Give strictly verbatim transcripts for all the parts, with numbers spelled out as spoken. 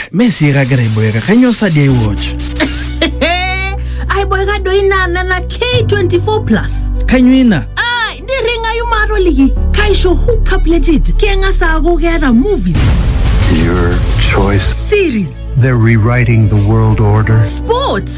Messi ragira iboyeka kanyo sadi I watch. Ai boyeka doina na K twenty-four plus. Kanyo ina. Ah, ndi ringa yumaro ligi. Kaisho hook up legit. Kenga sago gera movies. Your choice. Series. They're rewriting the world order. Sports.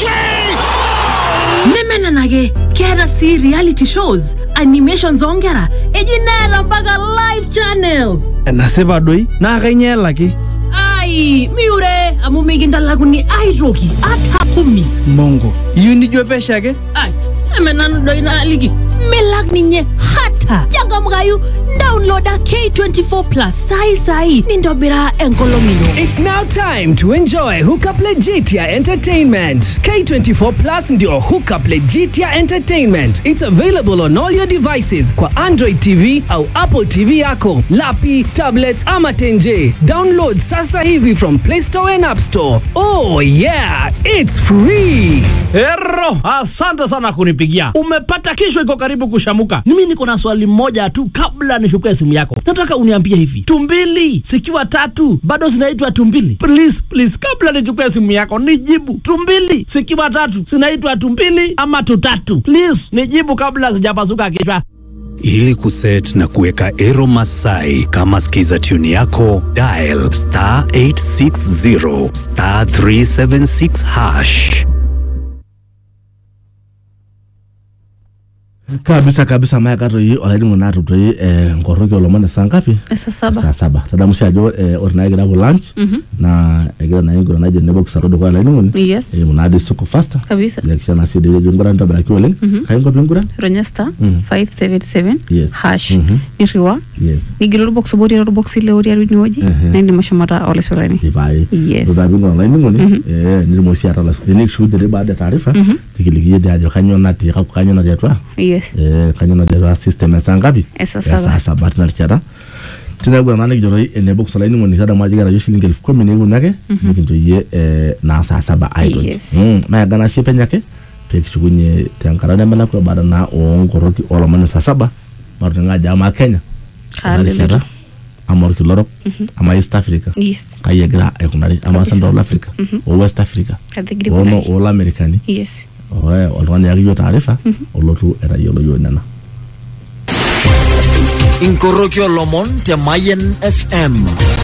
Nemena nage kera si reality shows, animations ongera, ejinera mpaka live channels. Naseba doi na kanyela ki. Ai, miure amumiginda laguni airogi atakumi. Mongo, yuni jopesha ke? Ai, nemena doi na ligi. Melag ninye hata. Jaga mgayu downloada K twenty-four plus sai sai nindobira enkolomino. It's now time to enjoy Hookup Legitia Entertainment. K twenty-four plus ndio Hookup Legitia Entertainment. It's available on all your devices kwa Android T V au Apple T V yako, lapi, tablets ama tenje. Download sasa hivi from Play Store and App Store. Oh yeah, it's free. Ero, asante sana kunipigia. Umepata kesho iko karibu kushamuka. Mimi niko na swali moja tu kabla nishukue simu yako. Nataka uniambie hivi. Tumbili zikiwa tatu bado zinaitwa tumbili? Please, please kabla nichukue simu yako nijibu. Tumbili zikiwa tatu zinaitwa tumbili ama tutatu? Please nijibu kabla sijapasuka kichwa. Ili kuset na kuweka Ero Masai kama skiza tune yako, dial star eight six zero star three seven six hash. Kabisa kabisa maya kato yi olaidi muna tuto yi ngoroki olomane sangapi? Esa saba. Esa saba. Tada musi ajo orina egira ku lunch na egira na ingura na jene box arodo kwa olaidi muni. Yes. Muna adi suko faster. Kabisa. Ya kisha nasi dili jungura nita baraki wale. Kaya ngo pingura? Ronyesta five seven seven Yes. hash. Niriwa. Yes. Nigilo box bodi ro box ile ori arudi hoji. Na ndi mashomata ole solani. Ibai. Yes. Ndo bingo olaidi muni. Eh ndi musi atala. Ni kushude de baada taarifa. Tikilikie de ajo kanyo nati ka kanyo nati atwa. Yes. Eh kanyo na system sangapi? Esa saba. Esa saba tunachara. Tina gwa nani kijoro ene box la ini ngoni sada maji gara yoshi lingel fukome ni ngunake nikinjo ye eh na saa saba idol. Yes. Mm maya gana sipe nyake peki chukunye tiangkara na mela kwa bada na ongoroki olomane saa saba baru ngaja ama Kenya. Hallelujah. Amor kilorok ama East Africa. Yes. Kaya gira ekunari ama Central Africa o West Africa. Kategori Ono ola Amerikani. Yes. Oe olwani yaki yo taarifa olotu era yolo yo nana. Inkorokyo Lomon te Mayen F M.